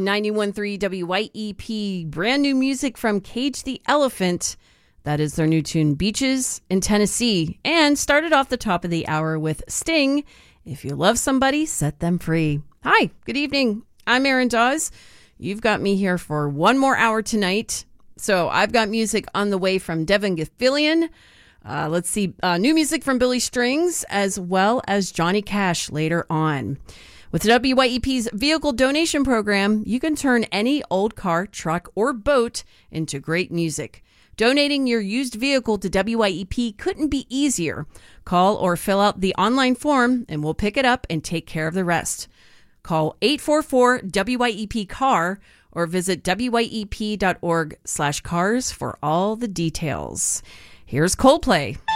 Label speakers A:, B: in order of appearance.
A: 91.3 WYEP. Brand new music from Cage the Elephant. That is their new tune, Beaches in Tennessee. And started off the top of the hour with Sting. If you love somebody, set them free. Hi, good evening. I'm Erin Dawes. You've got me here for one more hour tonight. So I've got music on the way from Devin Gilfillian. Let's see, new music from Billy Strings, as well as Johnny Cash later on. With WYEP's vehicle donation program, you can turn any old car, truck, or boat into great music. Donating your used vehicle to WYEP couldn't be easier. Call or fill out the online form, and we'll pick it up and take care of the rest. Call 844-WYEP-CAR or visit wyep.org/cars for all the details. Here's Coldplay.